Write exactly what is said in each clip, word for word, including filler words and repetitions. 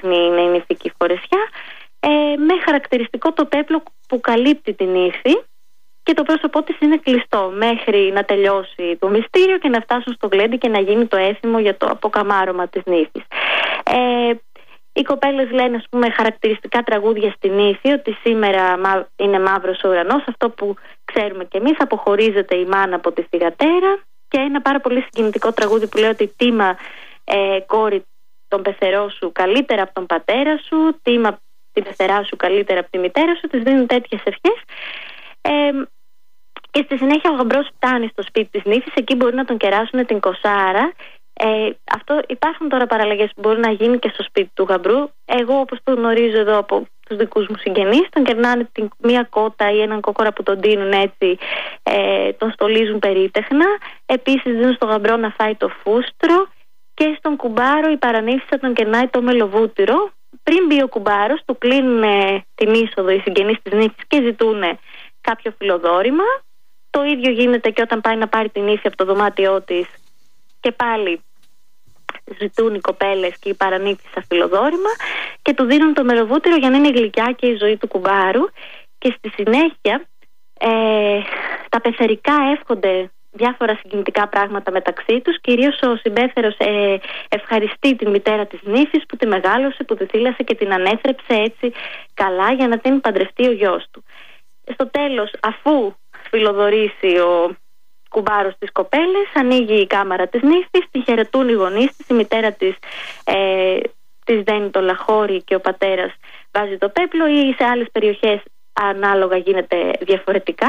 ψάχνει να είναι ηθική φορεσιά, ε, με χαρακτηριστικό το πέπλο που καλύπτει την ύφη και το πρόσωπό της είναι κλειστό μέχρι να τελειώσει το μυστήριο και να φτάσουν στο γλέντι και να γίνει το έθιμο για το αποκαμάρωμα της νύφης. Ε, οι κοπέλες λένε, ας πούμε, χαρακτηριστικά τραγούδια στην ύφη, ότι σήμερα είναι μαύρος ο ουρανός, αυτό που ξέρουμε κι εμείς, αποχωρίζεται η μάνα από τη θυγατέρα, και ένα πάρα πολύ συγκινητικό τραγούδι που λέει ότι τίμα ε, κόρη τον πεθερό σου καλύτερα από τον πατέρα σου, τίμα την πεθερά σου καλύτερα από τη μητέρα σου, της δίνουν τέτοιες ευχές. Ε, και στη συνέχεια ο γαμπρός φτάνει στο σπίτι της νύφης, εκεί μπορεί να τον κεράσουν την κοσάρα. Ε, αυτό, υπάρχουν τώρα παραλλαγές που μπορεί να γίνει και στο σπίτι του γαμπρού. Εγώ, όπως το γνωρίζω εδώ από τους δικούς μου συγγενείς, τον κερνάνε την, μία κότα ή έναν κόκορα που τον δίνουν έτσι, ε, τον στολίζουν περίτεχνα. Επίσης δίνουν στον γαμπρό να φάει το φούστρο, και στον κουμπάρο η παρανύφισσα τον κερνάει το μελοβούτυρο. Πριν μπει ο κουμπάρος, του κλείνουν την είσοδο οι συγγενείς της νύφης και ζητούν κάποιο φιλοδόρημα. Το ίδιο γίνεται και όταν πάει να πάρει την ύφη από το δωμάτιό της, και πάλι ζητούν οι κοπέλες και η παρανύφισσα φιλοδόρημα και του δίνουν το μελοβούτυρο για να είναι γλυκιά και η ζωή του κουμπάρου. Και στη συνέχεια ε, τα πεθερικά εύχονται διάφορα συγκινητικά πράγματα μεταξύ τους. Κυρίως ο συμπέθερος ε, ευχαριστεί την μητέρα της νύφης που τη μεγάλωσε, που τη θύλασε και την ανέθρεψε έτσι καλά για να την παντρευτεί ο γιος του. Στο τέλος, αφού φιλοδορήσει ο κουμπάρος της κοπέλες, ανοίγει η κάμαρα της νύφης, τη χαιρετούν οι γονείς της, η μητέρα της, ε, της δένει το λαχώρι και ο πατέρας βάζει το πέπλο, ή σε άλλες περιοχές ανάλογα γίνεται διαφορετικά.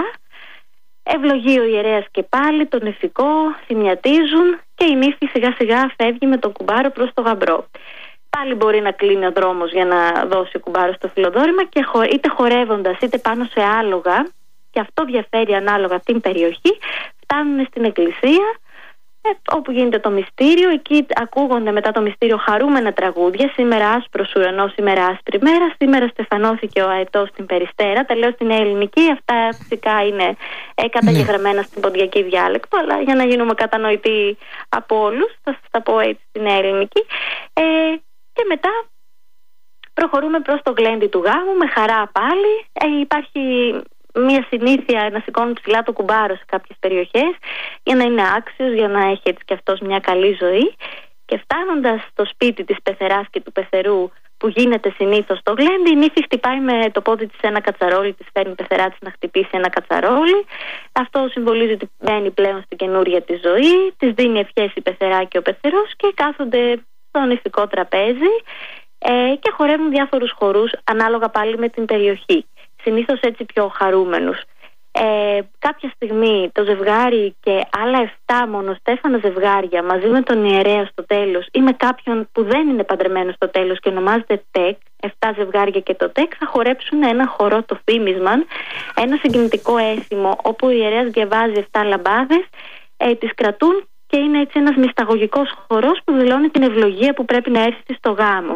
Ευλογεί ο ιερέας και πάλι τον εφικό, θυμιατίζουν και η νύφη σιγά σιγά φεύγει με τον κουμπάρο προς το γαμπρό. Πάλι μπορεί να κλείνει ο δρόμος για να δώσει ο κουμπάρος το φιλοδόρημα, και είτε χορεύοντας είτε πάνω σε άλογα, και αυτό διαφέρει ανάλογα την περιοχή, φτάνουν στην εκκλησία, ε, όπου γίνεται το μυστήριο. Εκεί ακούγονται μετά το μυστήριο χαρούμενα τραγούδια. Σήμερα άσπρος ουρανός, σήμερα άσπρη μέρα, σήμερα στεφανώθηκε ο αετός στην Περιστέρα. Τα λέω στην ελληνική, αυτά φυσικά είναι ε, καταγεγραμμένα ναι. στην ποντιακή διάλεκτο, αλλά για να γίνουμε κατανοητοί από όλους θα σας τα πω έτσι στην ελληνική. Ε, και μετά προχωρούμε προς το γλέντι του γάμου με χαρά πάλι. Ε, υπάρχει μια συνήθεια να σηκώνουν ψηλά το κουμπάρο σε κάποιες περιοχές για να είναι άξιος, για να έχει έτσι και αυτός μια καλή ζωή. Και φτάνοντας στο σπίτι της πεθεράς και του πεθερού, που γίνεται συνήθως το γλέντι, η νύφη χτυπάει με το πόδι της ένα κατσαρόλι, της φέρνει η πεθερά της να χτυπήσει ένα κατσαρόλι. Αυτό συμβολίζει ότι μπαίνει πλέον στην καινούρια της ζωή, της δίνει ευχές η πεθερά και ο πεθερός και κάθονται στο νηφικό τραπέζι ε, και χορεύουν διάφορους χορούς ανάλογα πάλι με την περιοχή. Συνήθως έτσι πιο χαρούμενους. Ε, κάποια στιγμή το ζευγάρι και άλλα εφτά μονοστέφανα ζευγάρια μαζί με τον ιερέα στο τέλος ή με κάποιον που δεν είναι παντρεμένος στο τέλος και ονομάζεται τεκ, εφτά ζευγάρια και το τεκ, θα χορέψουν ένα χορό, το φήμισμαν, ένα συγκινητικό έθιμο όπου ο ιερέας διαβάζει εφτά λαμπάδες, ε, τις κρατούν και είναι έτσι ένας μυσταγωγικός χορός που δηλώνει την ευλογία που πρέπει να έρθει στο γάμο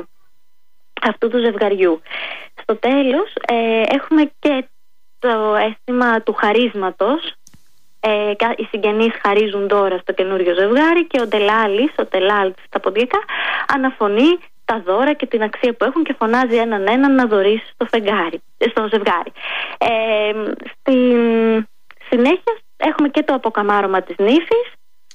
αυτού του ζευγαριού. Στο τέλος ε, έχουμε και το αίσθημα του χαρίσματος. Ε, οι συγγενείς χαρίζουν τώρα στο καινούριο ζευγάρι και ο τελάλης, ο τελάλ στα ποντιακά, αναφωνεί τα δώρα και την αξία που έχουν και φωνάζει έναν έναν να δωρήσει στο, φεγγάρι, στο ζευγάρι. Ε, στην συνέχεια έχουμε και το αποκαμάρωμα της νύφης.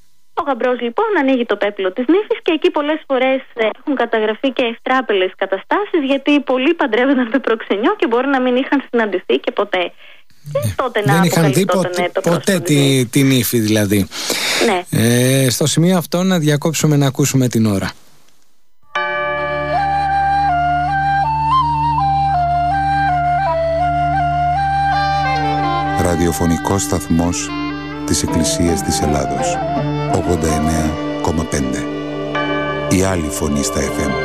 Ο γαμπρός λοιπόν ανοίγει το πέπλο της νύφης και εκεί πολλές φορές έχουν καταγραφεί και ευτράπελες καταστάσεις, γιατί πολλοί παντρεύονταν με προξενιό και μπορεί να μην είχαν συναντηθεί και ποτέ. Και τότε δεν να είχαν δει ποτέ, ναι, το ποτέ τη, τη νύφη δηλαδή. Ναι. Ε, στο σημείο αυτό να διακόψουμε να ακούσουμε την ώρα. Ραδιοφωνικός σταθμός της Εκκλησίας της Ελλάδος, ογδόντα εννέα κόμμα πέντε. Η άλλη φωνή στα εφ εμ.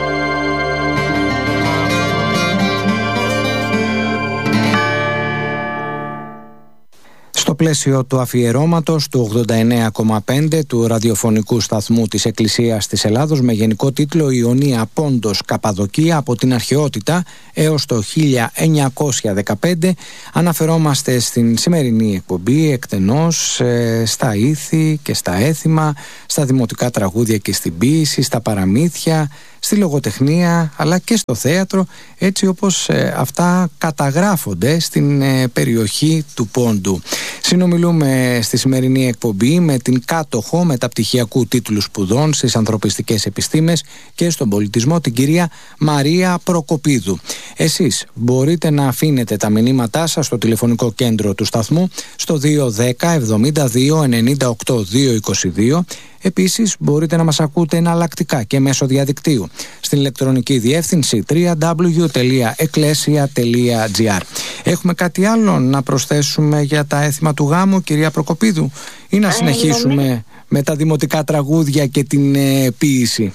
Στο πλαίσιο του αφιερώματος του ογδόντα εννέα κόμμα πέντε του ραδιοφωνικού σταθμού της Εκκλησίας της Ελλάδος με γενικό τίτλο «Ιωνία Πόντος Καπαδοκία από την αρχαιότητα έως το χίλια εννιακόσια δεκαπέντε», αναφερόμαστε στην σημερινή εκπομπή εκτενώς ε, στα ήθη και στα έθιμα, στα δημοτικά τραγούδια και στην ποίηση, στα παραμύθια, στη λογοτεχνία αλλά και στο θέατρο, έτσι όπως ε, αυτά καταγράφονται στην ε, περιοχή του Πόντου. Συνομιλούμε στη σημερινή εκπομπή με την κάτοχο μεταπτυχιακού τίτλου σπουδών στις ανθρωπιστικές επιστήμες και στον πολιτισμό, την κυρία Μαρία Προκοπίδου. Εσείς μπορείτε να αφήνετε τα μηνύματά σας στο τηλεφωνικό κέντρο του σταθμού στο δύο δέκα εβδομήντα δύο ενενήντα οκτώ διακόσια είκοσι δύο. Επίσης μπορείτε να μας ακούτε εναλλακτικά και μέσω διαδικτύου στην ηλεκτρονική διεύθυνση double-u double-u double-u τελεία εκκλέσια τελεία τζι άρ. Έχουμε κάτι άλλο να προσθέσουμε για τα έθιμα του γάμου, κυρία Προκοπίδου, ή να συνεχίσουμε ε, με τα δημοτικά τραγούδια και την ε, ποίηση?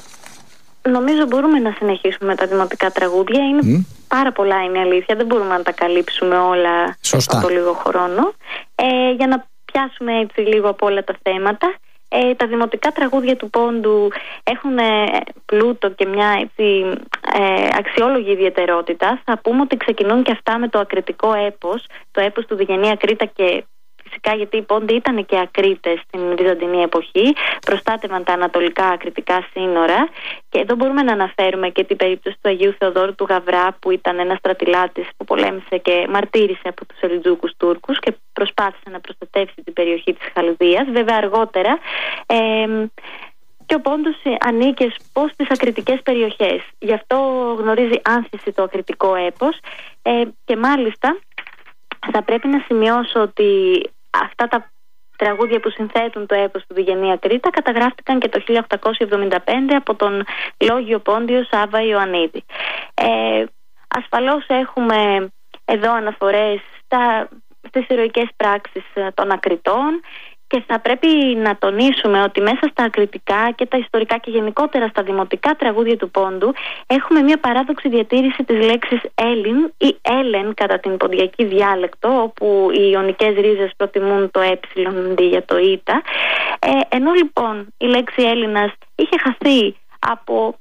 Νομίζω μπορούμε να συνεχίσουμε με τα δημοτικά τραγούδια. Είναι mm. πάρα πολλά, είναι αλήθεια. Δεν μπορούμε να τα καλύψουμε όλα από λίγο χρόνο. Ε, για να πιάσουμε έτσι λίγο από όλα τα θέματα. Ε, τα δημοτικά τραγούδια του Πόντου έχουν ε, πλούτο και μια έτσι, ε, αξιόλογη ιδιαιτερότητα. Θα πούμε ότι ξεκινούν και αυτά με το ακριτικό έπος, το έπος του Διγενή Ακρίτα, και φυσικά γιατί οι Πόντοι ήταν και Ακρίτες στην Βυζαντινή εποχή, προστάτευαν τα ανατολικά ακριτικά σύνορα. Και εδώ μπορούμε να αναφέρουμε και την περίπτωση του Αγίου Θεοδόρου του Γαβρά, που ήταν ένας στρατηλάτης που πολέμησε και μαρτύρησε από τους Σελιτζούκους Τούρκους και προσπάθησε να προστατεύσει την περιοχή της Χαλδίας. Βέβαια αργότερα ε, και ο Πόντος ανήκε πώς στις ακριτικές περιοχές. Γι' αυτό γνωρίζει άνθηση το ακριτικό έπος ε, και μάλιστα θα πρέπει να σημειώσω ότι αυτά τα τραγούδια που συνθέτουν το έπος του Διγενή Ακρίτα καταγράφτηκαν και το χίλια οκτακόσια εβδομήντα πέντε από τον Λόγιο Πόντιο Σάβα Ιωαννίδη. Ε, ασφαλώς έχουμε εδώ αναφορές στα, στις ηρωικές πράξεις των Ακριτών, και θα πρέπει να τονίσουμε ότι μέσα στα ακριτικά και τα ιστορικά και γενικότερα στα δημοτικά τραγούδια του Πόντου έχουμε μια παράδοξη διατήρηση της λέξης Έλλην ή Έλεν κατά την ποντιακή διάλεκτο, όπου οι ιωνικές ρίζες προτιμούν το ε αντί για το ήτα. Ε, ενώ λοιπόν η λέξη Έλληνας είχε χαθεί από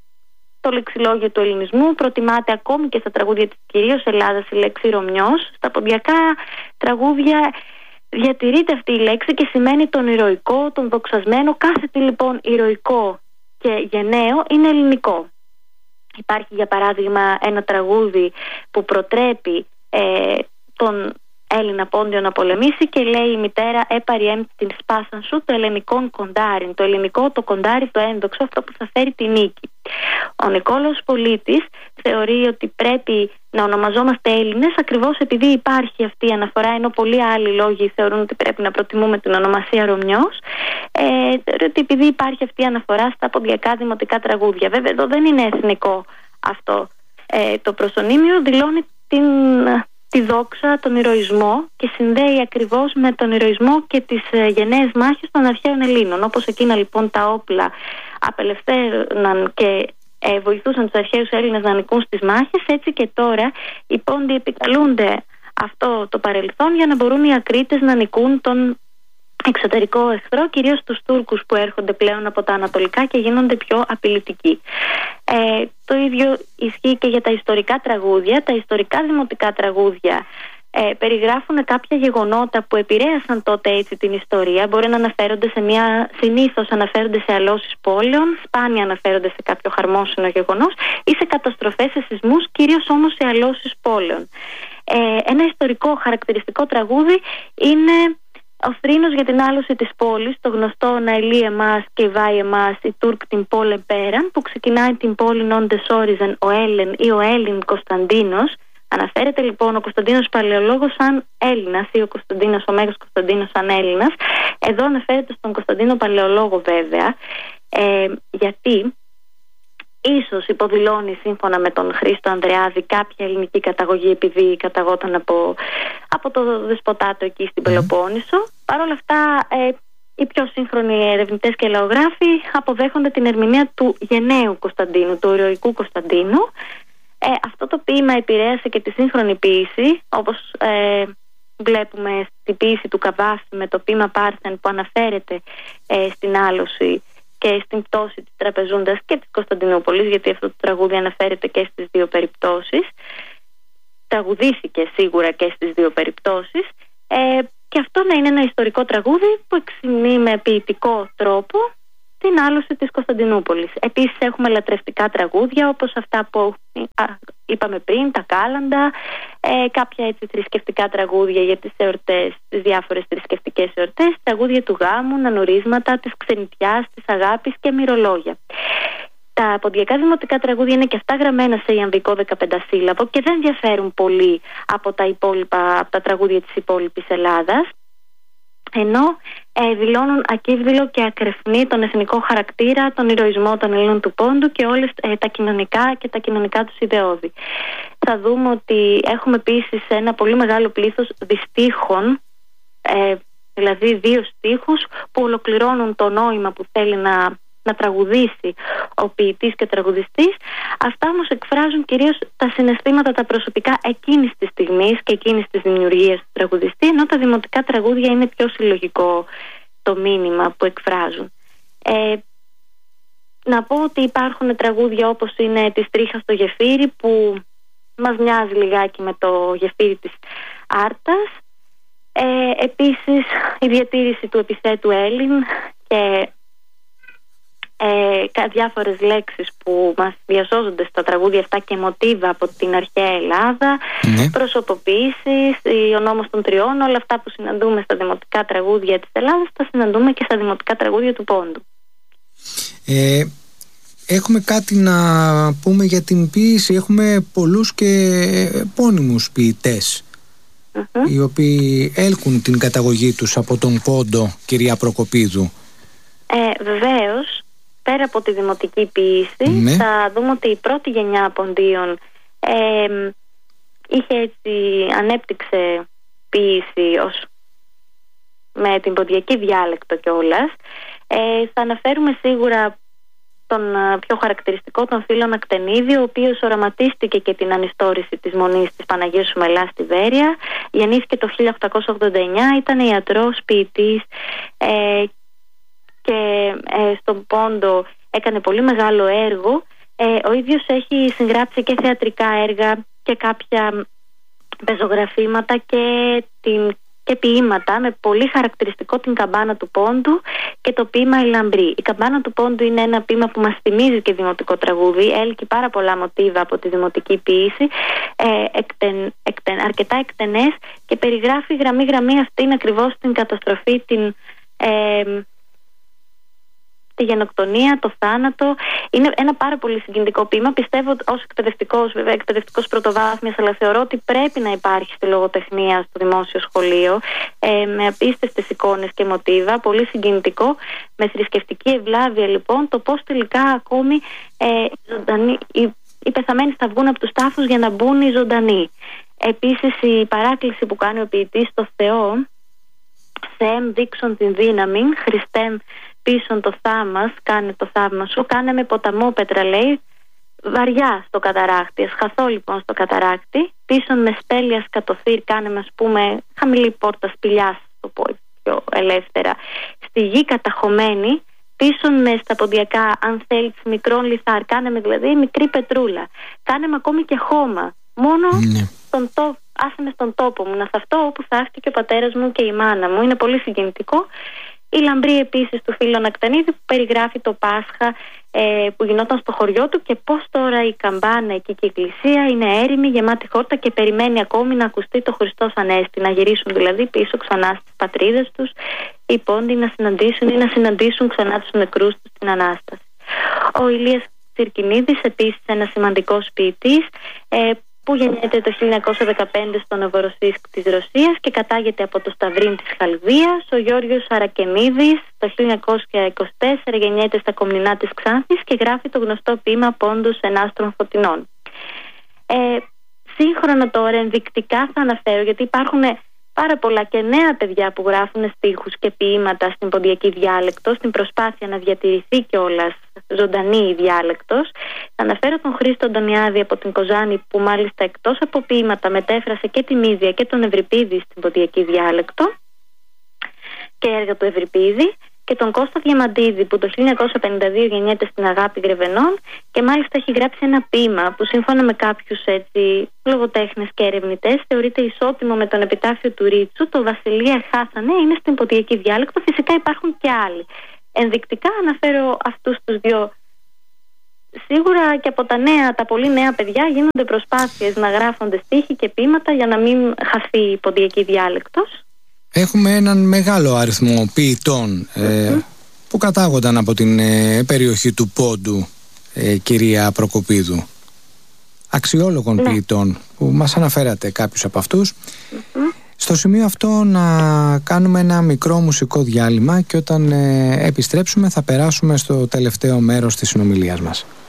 το λεξιλόγιο του ελληνισμού, προτιμάται ακόμη και στα τραγούδια της κυρίως Ελλάδας η λέξη Ρωμιός. Στα ποντιακά τραγούδια διατηρείται αυτή η λέξη και σημαίνει τον ηρωικό, τον δοξασμένο. Κάθε τι λοιπόν ηρωικό και γενναίο είναι ελληνικό. Υπάρχει για παράδειγμα ένα τραγούδι που προτρέπει ε, τον Έλληνα Πόντιο να πολεμήσει και λέει η μητέρα έπαρι έμπ την σπάσαν σου το ελληνικό κοντάρι. Το ελληνικό, το κοντάρι, το ένδοξο, αυτό που θα φέρει τη νίκη. Ο Νικόλαος Πολίτης θεωρεί ότι πρέπει να ονομαζόμαστε Έλληνες ακριβώς επειδή υπάρχει αυτή η αναφορά, ενώ πολλοί άλλοι λόγοι θεωρούν ότι πρέπει να προτιμούμε την ονομασία Ρωμιός. Ε, θεωρεί ότι επειδή υπάρχει αυτή η αναφορά στα ποντιακά δημοτικά τραγούδια. Βέβαια εδώ δεν είναι εθνικό αυτό. Ε, το προσωνύμιο δηλώνει την, τη δόξα, τον ηρωισμό και συνδέει ακριβώς με τον ηρωισμό και τις ε, γενναίες μάχες των αρχαίων Ελλήνων. Όπως εκείνα λοιπόν τα όπλα απελευθέρωναν και ε, βοηθούσαν τους αρχαίους Έλληνες να νικούν στις μάχες, έτσι και τώρα οι Πόντιοι επικαλούνται αυτό το παρελθόν για να μπορούν οι Ακρίτες να νικούν τον εξωτερικό εχθρό, κυρίως τους Τούρκους που έρχονται πλέον από τα ανατολικά και γίνονται πιο απειλητικοί. Ε, το ίδιο ισχύει και για τα ιστορικά τραγούδια. Τα ιστορικά δημοτικά τραγούδια ε, περιγράφουν κάποια γεγονότα που επηρέασαν τότε έτσι την ιστορία. Μπορεί να αναφέρονται σε μια, συνήθως αναφέρονται σε αλώσεις πόλεων, σπάνια αναφέρονται σε κάποιο χαρμόσυνο γεγονός ή σε καταστροφές, σε σεισμούς, κυρίως όμως σε αλώσεις πόλεων. Ε, ένα ιστορικό χαρακτηριστικό τραγούδι είναι ο θρήνος για την άλωση της πόλης, το γνωστό «Να ελύει εμάς και βάει εμάς η Τούρκ την πόλε πέραν», που ξεκινάει την πόλη «Όντες όριζεν ο Έλλην» ή ο Έλλην Κωνσταντίνος. Αναφέρεται λοιπόν ο Κωνσταντίνος Παλαιολόγος σαν Έλληνας ή ο Κωνσταντίνος, ο Μέγας Κωνσταντίνος σαν Έλληνας. Εδώ αναφέρεται στον Κωνσταντίνο Παλαιολόγο βέβαια, ε, γιατί ίσως υποδηλώνει σύμφωνα με τον Χρήστο Ανδρεάδη κάποια ελληνική καταγωγή, επειδή καταγόταν από, από το δεσποτάτο εκεί στην Πελοπόννησο. Παρ' όλα αυτά ε, οι πιο σύγχρονοι ερευνητές και λαογράφοι αποδέχονται την ερμηνεία του γενναίου Κωνσταντίνου, του ηρωικού Κωνσταντίνου. Ε, αυτό το ποίημα επηρέασε και τη σύγχρονη ποίηση, όπως ε, βλέπουμε στην ποίηση του Καβάφη με το ποίημα Πάρθεν που αναφέρεται ε, στην άλωση και στην πτώση της Τραπεζούντας και της Κωνσταντινούπολης, γιατί αυτό το τραγούδι αναφέρεται και στις δύο περιπτώσεις. Τραγουδήθηκε σίγουρα και στις δύο περιπτώσεις, ε, και αυτό να είναι ένα ιστορικό τραγούδι που εξυμνεί με ποιητικό τρόπο την άλωση της Κωνσταντινούπολης. Επίσης έχουμε λατρευτικά τραγούδια όπως αυτά που α, είπαμε πριν, τα κάλαντα, ε, κάποια έτσι θρησκευτικά τραγούδια για τις εορτές, τις διάφορες θρησκευτικές εορτές, τραγούδια του γάμου, νανουρίσματα, της ξενιτιάς, της αγάπης και μυρολόγια. Τα ποντιακά δημοτικά τραγούδια είναι και αυτά γραμμένα σε ιαμβικό δεκαπεντασύλλαβο και δεν διαφέρουν πολύ από τα, υπόλοιπα, από τα τραγούδια της υπόλοιπης Ελλάδας, ενώ ε, δηλώνουν ακύβδηλο και ακρεφνή τον εθνικό χαρακτήρα, τον ηρωισμό των Ελλήνων του Πόντου και όλες ε, τα κοινωνικά και τα κοινωνικά τους ιδεώδη. Θα δούμε ότι έχουμε επίσης ένα πολύ μεγάλο πλήθος διστίχων, ε, δηλαδή δύο στίχους που ολοκληρώνουν το νόημα που θέλει να να τραγουδήσει ο ποιητής και τραγουδιστής. Αυτά όμως εκφράζουν κυρίως τα συναισθήματα τα προσωπικά εκείνης της στιγμής και εκείνης της δημιουργίας του τραγουδιστή, ενώ τα δημοτικά τραγούδια είναι πιο συλλογικό το μήνυμα που εκφράζουν. Ε, να πω ότι υπάρχουν τραγούδια όπως είναι της Τρίχας στο γεφύρι, που μας μοιάζει λιγάκι με το γεφύρι της Άρτας. Ε, επίσης η διατήρηση του επιθέτου Έλλην και Ε, διάφορες λέξεις που μας διασώζονται στα τραγούδια αυτά και μοτίβα από την αρχαία Ελλάδα, ναι. προσωποποίησεις, ο νόμος των τριών, όλα αυτά που συναντούμε στα δημοτικά τραγούδια της Ελλάδας τα συναντούμε και στα δημοτικά τραγούδια του Πόντου. Ε, έχουμε κάτι να πούμε για την ποίηση. Έχουμε πολλούς και επώνυμους ποιητές, mm-hmm. οι οποίοι έλκουν την καταγωγή τους από τον Πόντο, κυρία Προκοπίδου. Ε, βεβαίως. Πέρα από τη δημοτική ποίηση, ναι. θα δούμε ότι η πρώτη γενιά ποντίων ε, είχε έτσι, ανέπτυξε ποίηση ως, με την ποντιακή διάλεκτο κιόλας. Ε, θα αναφέρουμε σίγουρα τον πιο χαρακτηριστικό, τον Φίλωνα Κτενίδη, ο οποίος οραματίστηκε και την ανιστόρηση της Μονής της Παναγίας Σουμελάς στη Βέρεια. Γεννήθηκε το χίλια οκτακόσια ογδόντα εννιά, ήταν ιατρός, ποιητής, ε, και ε, στον Πόντο έκανε πολύ μεγάλο έργο. Ε, ο ίδιος έχει συγγράψει και θεατρικά έργα και κάποια πεζογραφήματα και, την, και ποίηματα, με πολύ χαρακτηριστικό την Καμπάνα του Πόντου και το ποίημα «Η Λαμπρή». Η Καμπάνα του Πόντου είναι ένα ποίημα που μας θυμίζει και δημοτικό τραγούδι, έλκει πάρα πολλά μοτίβα από τη δημοτική ποίηση, ε, εκτεν, εκτεν, αρκετά εκτενές, και περιγράφει γραμμή γραμμή αυτήν ακριβώς την καταστροφή, την ε, τη γενοκτονία, το θάνατο. Είναι ένα πάρα πολύ συγκινητικό ποίημα. Πιστεύω ως εκπαιδευτικός, βέβαια εκπαιδευτικός πρωτοβάθμιας, αλλά θεωρώ ότι πρέπει να υπάρχει στη λογοτεχνία στο δημόσιο σχολείο, ε, με απίστευτες εικόνες και μοτίβα, πολύ συγκινητικό, με θρησκευτική ευλάβεια λοιπόν, το πώς τελικά ακόμη ε, ζωντανοί, οι, οι πεθαμένοι θα βγουν από τους τάφους για να μπουν οι ζωντανοί. Επίσης η παράκληση που κάνει ο ποιητής στο Θεό, «Θεέμ δείξον την δύναμη, Χριστέμ πίσον το θάμας, κάνε το θαύμα σου, κάνε με ποταμόπετρα», λέει, βαριά στο καταράκτη. Ας χαθώ λοιπόν στο καταράκτη, πίσον με σπέλια σκατοθύρ, κάνε με, ας πούμε, χαμηλή πόρτα σπηλιάς, το πω πιο ελεύθερα, στη γη καταχωμένη, πίσον με στα ποντιακά, αν θέλεις, μικρόν λιθάρ, κάνε με δηλαδή μικρή πετρούλα, κάνε με ακόμη και χώμα, μόνο mm. στον τόπο, άσε με στον τόπο μου, να θαυτώ όπου θαύτηκε ο πατέρας μου και η μάνα μου. Είναι πολύ συγκινητικό. Η Λαμπρή επίσης του Φίλωνα Κτενίδη, που περιγράφει το Πάσχα ε, που γινόταν στο χωριό του και πώς τώρα η καμπάνα εκεί και η εκκλησία είναι έρημη, γεμάτη χόρτα και περιμένει ακόμη να ακουστεί το Χριστός Ανέστη, να γυρίσουν δηλαδή πίσω ξανά στις πατρίδες τους οι πόντοι, να συναντήσουν ή να συναντήσουν ξανά τους νεκρούς τους στην Ανάσταση. Ο Ηλίας Τσιρκινίδης, επίσης ένας σημαντικός ποιητής, ε, που γεννιέται το χίλια εννιακόσια δεκαπέντε στο Νοβοροσίσκ της Ρωσίας και κατάγεται από το Σταυρίν της Χαλδίας. Ο Γιώργος Αρακενίδης το χίλια εννιακόσια είκοσι τέσσερα γεννιέται στα Κομνηνά της Ξάνθης και γράφει το γνωστό ποίημα «Πόντος ενάστρων φωτεινών». Ε, σύγχρονα τώρα ενδεικτικά θα αναφέρω, γιατί υπάρχουν πάρα πολλά και νέα παιδιά που γράφουν στίχους και ποίηματα στην ποντιακή διάλεκτο, στην προσπάθεια να διατηρηθεί κιόλας ζωντανή η διάλεκτος. Θα αναφέρω τον Χρήστο Αντωνιάδη από την Κοζάνη, που μάλιστα εκτός από ποίηματα μετέφρασε και την Ίδια και τον Ευρυπίδη στην ποντιακή διάλεκτο και έργα του Ευρυπίδη, και τον Κώστα Διαμαντίδη, που το χίλια εννιακόσια πενήντα δύο γεννιέται στην Αγάπη Γρεβενών και μάλιστα έχει γράψει ένα ποίημα που σύμφωνα με κάποιους έτσι λογοτέχνες και ερευνητές θεωρείται ισότιμο με τον επιτάφιο του Ρίτσου, το Βασιλεία χάσανε, είναι στην ποντιακή διάλεκτο. Φυσικά υπάρχουν και άλλοι. Ενδεικτικά αναφέρω αυτούς τους δύο. Σίγουρα και από τα νέα, τα πολύ νέα παιδιά γίνονται προσπάθειες να γράφονται στίχοι και ποίηματα για να μην χαθεί η ποντιακή διάλεκτος. Έχουμε έναν μεγάλο αριθμό ποιητών ε, mm-hmm. που κατάγονταν από την ε, περιοχή του Πόντου, ε, κυρία Προκοπίδου. Αξιόλογων ναι. ποιητών που μας αναφέρατε κάποιους από αυτούς. Mm-hmm. Στο σημείο αυτό να κάνουμε ένα μικρό μουσικό διάλειμμα και όταν ε, επιστρέψουμε θα περάσουμε στο τελευταίο μέρος της συνομιλίας μας.